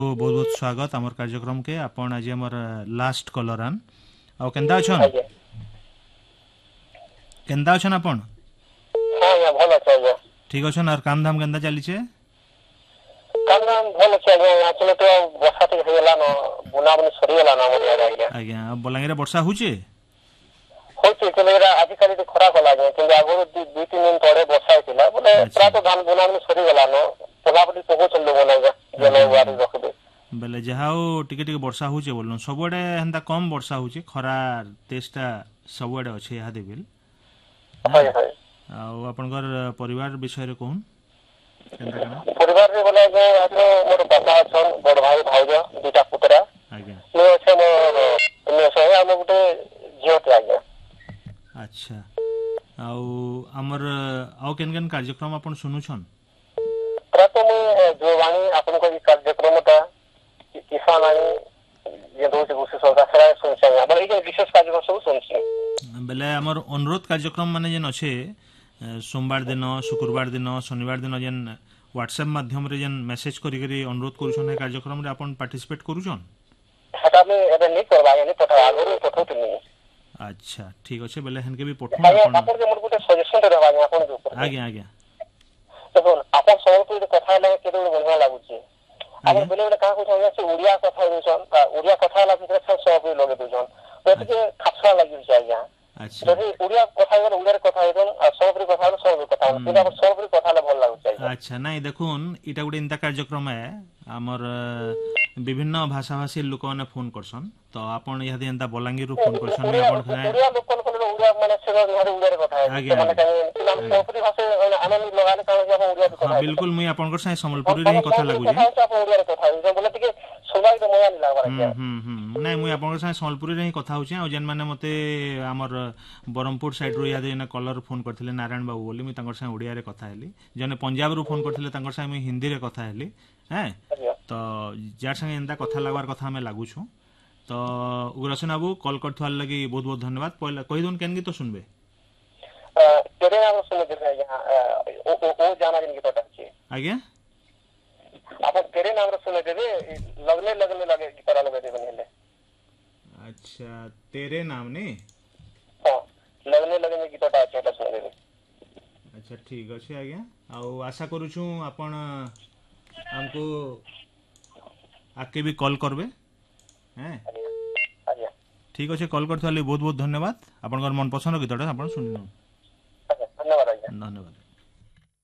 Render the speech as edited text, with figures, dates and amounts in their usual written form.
बहुत बहुत स्वागत आमर कार्यक्रम के आपण आज हमर लास्ट कॉलर आन आ केंदा अछन आज्ञा केंदा अछन आपण हाँ या भल अच्छे आज्ञा ठीक अछन और काम धाम केंदा चली छे काम नाम भल अच्छे आज्ञा यहाँ चले तो वर्षा टिक होगला न बुना बुनी सरीगला न हमर यार आज्ञा आज्ञा बलांगीर वर्षा हुचे होची चले आजिकाली तो खरा कला आज्ञा किंतु आगुरु 2-3 दिन तळे वर्षा होइतिला बोले प्राय तो धान बुना बुनी सरीगला न पलापटी तो चलो बनाइगा जने वारी रखबे बेले जहाओ टिके टिके वर्षा हुचे बोलनो सबडे हंदा कम वर्षा हुचे खरा तेस्टा सबडे अछि या देबिल हाय हाय आ आपनकर परिवार विषय रे कोन केंदा कना परिवार रे बोले जे आतो मोर बापा छन बड़ भाई भाउज दुटा पुतरा आज्ञा ने छै ने छै हम गुटे जियोते आज्ञा अच्छा आउ हमर आउ केन केन कार्यक्रम अपन सुनु छन प्रथम जोवाणी आपन को कार्यक्रमटा किसान आणि जे दोचे गुसे सरकार सराय सुनछे aber এই যে বিশেষ कार्यक्रम सब सुनछे बेले हमर अनुरोध कार्यक्रम माने जेन अछि सोमवार दिन शुक्रवार दिन शनिवार दिन जेन व्हाट्सएप माध्यम रे जेन मेसेज करी करी अनुरोध करूछन ए कार्यक्रम रे अपन पार्टिसिपेट करूछन हटा में एबे नहीं करबा यानी पठा आगु पठौतनी अच्छा ठीक अछि बेले हन के भी पठन अपन के मोर गुटे सजेशन रहबा अपन के ऊपर आज्ञा आज्ञा देखो अपन सब कथा लगे केते बढ़िया लागुची आपण बेले बेले का कहै छै उड़िया कथा होइछन उड़िया कथा लागे छै सब लगे दोजन ओते खासा लागि छै आज्ञा अच्छा যদি উড়িয়া কথা বলে উড়িয়ার কথা হইতন আর সবরি কথা হলো সবরি কথা হলো কিন্তু আমার সবরি কথা হলে ভাল লাগুছে अच्छा नहीं देखुन इटा गुटे इंता कार्यक्रम है हमर विभिन्न भाषा भाषी लोक माने फोन करसन तो आपण यदि एंता बलांगीर रु फोन करसन मैं आपण खाए उड़िया लोक कोन उड़िया माने से घर उड़ियार কথা है माने कहीं सबरी भाषा आनंद लगाले काहे जे आपण उड़िया কথা हां बिल्कुल मैं आपण कर साइ संबलपुरी रे कथा लागु जे आपण उड़ियार କଥା है बोले टिके सुनाई तो मजा नहीं लागबा नहीं मुई आपण साइ संबलपुरी रे कथा होचे आ जेन माने मते हमर बरमपुर साइड रो याद एना कलर फोन करथिले नारायण बाबू बोली मी तांकर साइ उड़िया रे कथा हेली जने पंजाब रो फोन करथिले तांकर साइ मी हिंदी रे कथा हेली हैं तो जार संगे एंदा कथा लागवार कथा हमें लागु छु तो उग्रसेन बाबू कॉल करथवार लागि बहुत बहुत धन्यवाद पहले कहि दोन केन गीत सुनबे तेरे नाम सुन दे यहां ओ जाना जिन गीत अछि आज्ञा अपन तेरे नाम सुन देबे लगने लगने लगे गीत लगे देबे नेले अच्छा तेरे नाम ने हां लगने लगने गीतटा अछि त सुन देबे अच्छा ठीक अछि आज्ञा आ आशा करू छु आपण हमको आके भी कॉल करबे हैं आज्ञा ठीक अछि कॉल करथले बहुत बहुत धन्यवाद आपनकर मन पसंद गीतटा आपण सुनिनु धन्यवाद आज्ञा धन्यवाद।